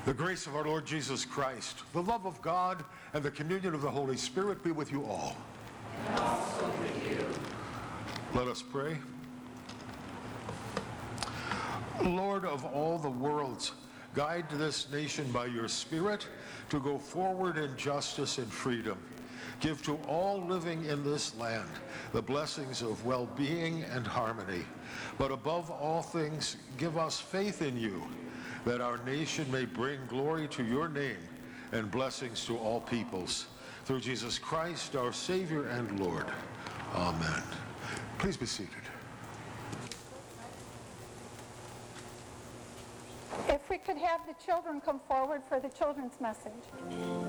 The grace of our Lord Jesus Christ, the love of God, and the communion of the Holy Spirit be with you all. And also with you. Let us pray. Lord of all the worlds, guide this nation by your Spirit to go forward in justice and freedom. Give to all living in this land the blessings of well-being and harmony. But above all things, give us faith in you, that our nation may bring glory to your name and blessings to all peoples. Through Jesus Christ, our Savior and Lord. Amen. Please be seated. If we could have the children come forward for the children's message.